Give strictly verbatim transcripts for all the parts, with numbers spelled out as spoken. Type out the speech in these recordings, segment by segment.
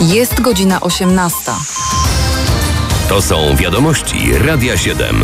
Jest godzina osiemnasta. To są wiadomości Radia siedem.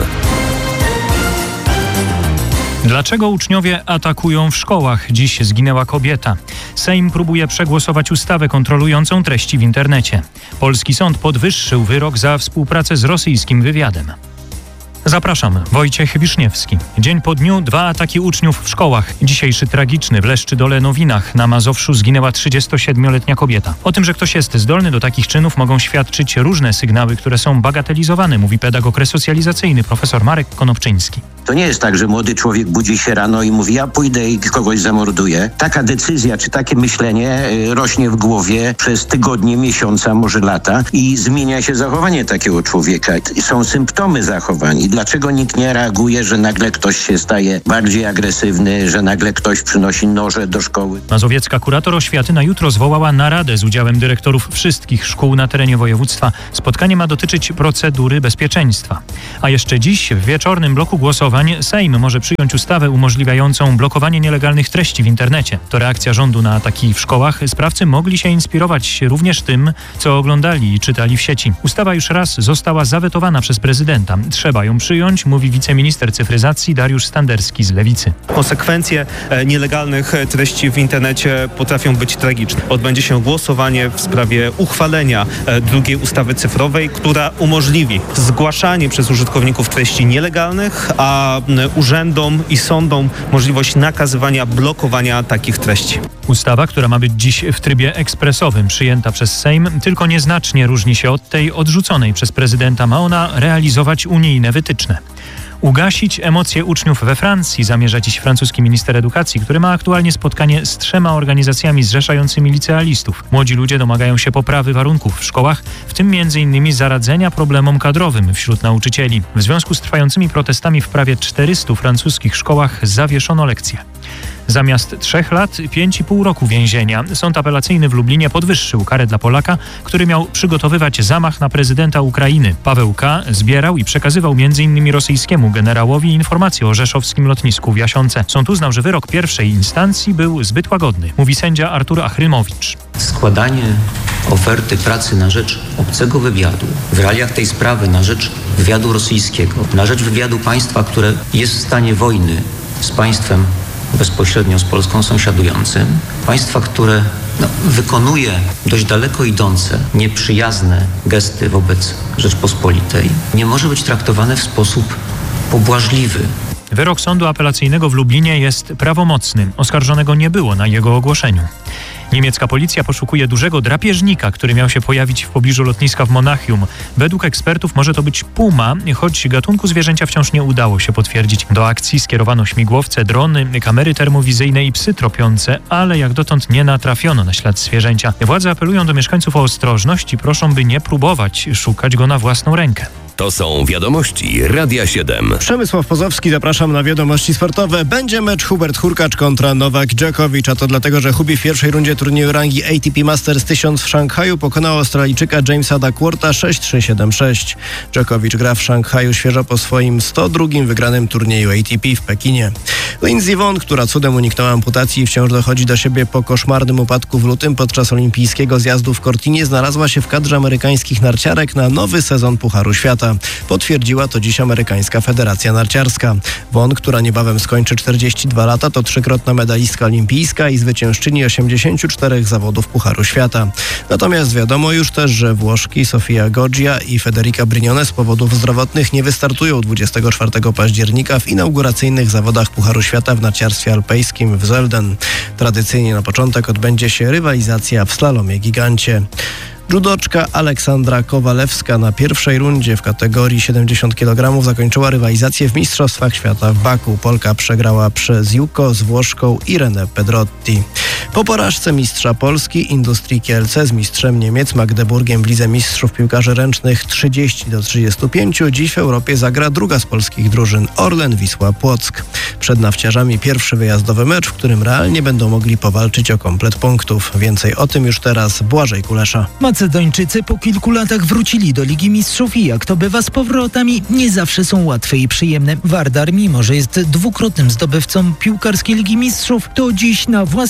Dlaczego uczniowie atakują w szkołach? Dziś zginęła kobieta. Sejm próbuje przegłosować ustawę kontrolującą treści w internecie. Polski sąd podwyższył wyrok za współpracę z rosyjskim wywiadem. Zapraszam, Wojciech Wiszniewski. Dzień po dniu dwa ataki uczniów w szkołach. Dzisiejszy tragiczny w Leszczydole-Nowinach na Mazowszu zginęła trzydziestosiedmioletnia kobieta. O tym, że ktoś jest zdolny do takich czynów, mogą świadczyć różne sygnały, które są bagatelizowane, mówi pedagog resocjalizacyjny profesor Marek Konopczyński. To nie jest tak, że młody człowiek budzi się rano i mówi: ja pójdę i kogoś zamorduję. Taka decyzja czy takie myślenie rośnie w głowie przez tygodnie, miesiące, może lata i zmienia się zachowanie takiego człowieka. Są symptomy zachowań. I dlaczego nikt nie reaguje, że nagle ktoś się staje bardziej agresywny, że nagle ktoś przynosi noże do szkoły? Mazowiecka kurator oświaty na jutro zwołała naradę z udziałem dyrektorów wszystkich szkół na terenie województwa. Spotkanie ma dotyczyć procedury bezpieczeństwa. A jeszcze dziś w wieczornym bloku głosowań Sejm może przyjąć ustawę umożliwiającą blokowanie nielegalnych treści w internecie. To reakcja rządu na ataki w szkołach. Sprawcy mogli się inspirować również tym, co oglądali i czytali w sieci. Ustawa już raz została zawetowana przez prezydenta. Trzeba ją przyjąć, mówi wiceminister cyfryzacji Dariusz Standerski z Lewicy. Konsekwencje nielegalnych treści w internecie potrafią być tragiczne. Odbędzie się głosowanie w sprawie uchwalenia drugiej ustawy cyfrowej, która umożliwi zgłaszanie przez użytkowników treści nielegalnych, a urzędom i sądom możliwość nakazywania, blokowania takich treści. Ustawa, która ma być dziś w trybie ekspresowym przyjęta przez Sejm, tylko nieznacznie różni się od tej odrzuconej przez prezydenta. Ma ona realizować unijne wytyczne. Ugasić emocje uczniów we Francji zamierza dziś francuski minister edukacji, który ma aktualnie spotkanie z trzema organizacjami zrzeszającymi licealistów. Młodzi ludzie domagają się poprawy warunków w szkołach, w tym między innymi zaradzenia problemom kadrowym wśród nauczycieli. W związku z trwającymi protestami w prawie czterystu francuskich szkołach zawieszono lekcje. Zamiast trzech lat, pięć i pół roku więzienia. Sąd apelacyjny w Lublinie podwyższył karę dla Polaka, który miał przygotowywać zamach na prezydenta Ukrainy. Paweł K. zbierał i przekazywał między innymi rosyjskiemu generałowi informacje o rzeszowskim lotnisku w Jasionce. Sąd uznał, że wyrok pierwszej instancji był zbyt łagodny, mówi sędzia Artur Achrymowicz. Składanie oferty pracy na rzecz obcego wywiadu w realiach tej sprawy na rzecz wywiadu rosyjskiego, na rzecz wywiadu państwa, które jest w stanie wojny z państwem bezpośrednio z Polską sąsiadującym, państwa, które no, wykonuje dość daleko idące, nieprzyjazne gesty wobec Rzeczpospolitej, nie może być traktowane w sposób pobłażliwy. Wyrok sądu apelacyjnego w Lublinie jest prawomocny. Oskarżonego nie było na jego ogłoszeniu. Niemiecka policja poszukuje dużego drapieżnika, który miał się pojawić w pobliżu lotniska w Monachium. Według ekspertów może to być puma, choć gatunku zwierzęcia wciąż nie udało się potwierdzić. Do akcji skierowano śmigłowce, drony, kamery termowizyjne i psy tropiące, ale jak dotąd nie natrafiono na ślad zwierzęcia. Władze apelują do mieszkańców o ostrożność i proszą, by nie próbować szukać go na własną rękę. To są wiadomości Radia siedem. Przemysław Pozowski, zapraszam na wiadomości sportowe. Będzie mecz Hubert Hurkacz kontra Nowak Djokovic, a to dlatego, że Hubi w pierwszej rundzie turnieju rangi A T P Masters tysiąc w Szanghaju pokonał Australijczyka Jamesa Duckwortha sześć trzy siedem sześć. Djokovic gra w Szanghaju świeżo po swoim sto drugim wygranym turnieju A T P w Pekinie. Lindsey Vonn, która cudem uniknęła amputacji i wciąż dochodzi do siebie po koszmarnym upadku w lutym podczas olimpijskiego zjazdu w Cortinie, znalazła się w kadrze amerykańskich narciarek na nowy sezon Pucharu Świata. Potwierdziła to dziś amerykańska federacja narciarska. Vonn, która niebawem skończy czterdzieści dwa lata, to trzykrotna medalistka olimpijska i zwyciężczyni osiemdziesięciu czterech zawodów Pucharu Świata. Natomiast wiadomo już też, że Włoszki Sofia Goggia i Federica Brignone z powodów zdrowotnych nie wystartują dwudziestego czwartego października w inauguracyjnych zawodach Pucharu Świata w narciarstwie alpejskim w Sölden. Tradycyjnie na początek odbędzie się rywalizacja w slalomie gigancie. Judoczka Aleksandra Kowalewska na pierwszej rundzie w kategorii siedemdziesiąt kilogramów zakończyła rywalizację w Mistrzostwach Świata w Baku. Polka przegrała przez Juko z Włoszką Irenę Pedrotti. Po porażce mistrza Polski Industrii Kielce z mistrzem Niemiec Magdeburgiem w Lidze Mistrzów Piłkarzy Ręcznych trzydzieści do trzydziestu pięciu dziś w Europie zagra druga z polskich drużyn Orlen Wisła Płock. Przed nawciarzami pierwszy wyjazdowy mecz, w którym realnie będą mogli powalczyć o komplet punktów. Więcej o tym już teraz Błażej Kulesza. Macedończycy po kilku latach wrócili do Ligi Mistrzów i jak to bywa z powrotami, nie zawsze są łatwe i przyjemne. Vardar, mimo że jest dwukrotnym zdobywcą piłkarskiej Ligi Mistrzów, to dziś na własnym boisku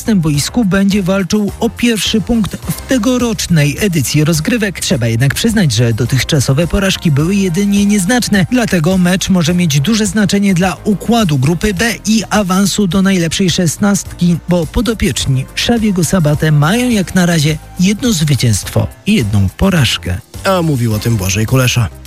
boisku będzie walczył o pierwszy punkt w tegorocznej edycji rozgrywek. Trzeba jednak przyznać, że dotychczasowe porażki były jedynie nieznaczne, dlatego mecz może mieć duże znaczenie dla układu grupy B i awansu do najlepszej szesnastki, bo podopieczni Xaviego Sabatę mają jak na razie jedno zwycięstwo i jedną porażkę. A mówił o tym Błażej Kulesza.